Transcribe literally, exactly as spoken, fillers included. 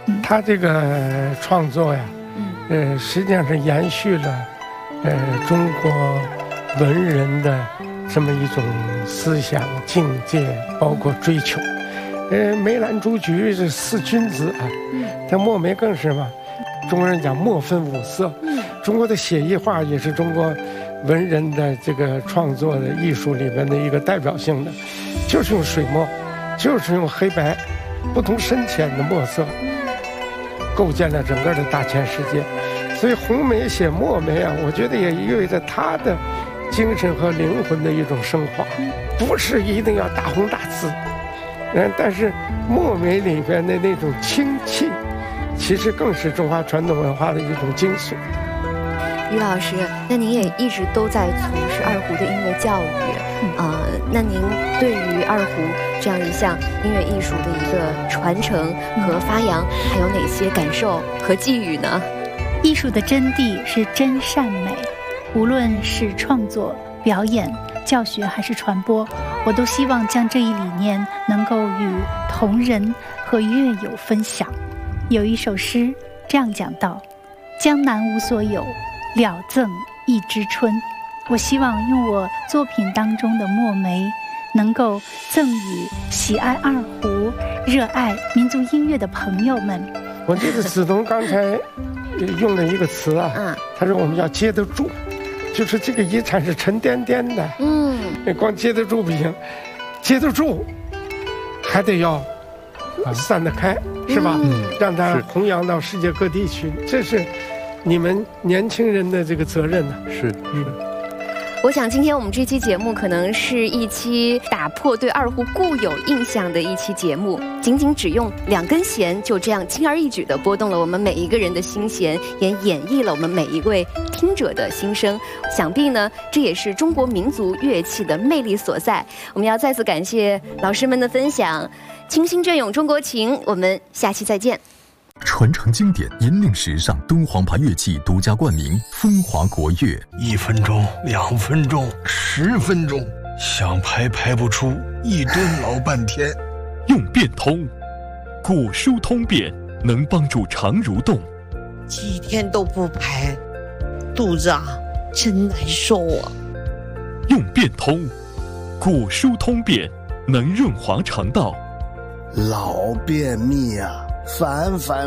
嗯、他这个创作呀，嗯、呃，实际上是延续了，呃，中国文人的这么一种思想境界，包括追求。呃，梅兰竹菊是四君子啊，这墨梅更是嘛。中国人讲墨分五色，中国的写意画也是中国文人的这个创作的艺术里面的一个代表性的，就是用水墨，就是用黑白不同深浅的墨色，构建了整个的大千世界。所以红梅写墨梅啊，我觉得也意味着他的精神和灵魂的一种升华，不是一定要大红大紫。嗯，但是墨梅里边的那种清气，其实更是中华传统文化的一种精髓。 于老师，那您也一直都在从事二胡的音乐教育，啊、呃，那您对于二胡这样一项音乐艺术的一个传承和发扬，还有哪些感受和寄语呢？ 艺术的真谛是真善美，无论是创作、表演、教学还是传播，我都希望将这一理念能够与同仁和乐友分享。有一首诗这样讲道：江南无所有，了赠一枝春。我希望用我作品当中的墨梅，能够赠予喜爱二胡、热爱民族音乐的朋友们。 我觉得子彤刚才用了一个词啊，他说我们要接得住，就是这个遗产是沉甸甸的，嗯，光接得住不行，接得住还得要散得开，是吧？嗯，让它弘扬到世界各地去，这是你们年轻人的这个责任呢。 是，嗯。 我想今天我们这期节目可能是一期打破对二胡固有印象的一期节目，仅仅只用两根弦就这样轻而易举地拨动了我们每一个人的心弦，也演绎了我们每一位听者的心声。想必呢，这也是中国民族乐器的魅力所在。我们要再次感谢老师们的分享，清新隽永中国情，我们下期再见。 传承经典，引领时尚，敦煌牌乐器独家冠名，风华国乐。 一分钟，两分钟，十分钟，想排排不出，一蹲老半天。 用变通，骨疏通便，能帮助肠蠕动。 几天都不排，肚子啊真难受啊。 用变通，骨疏通便，能润滑肠道。 老便秘啊，反反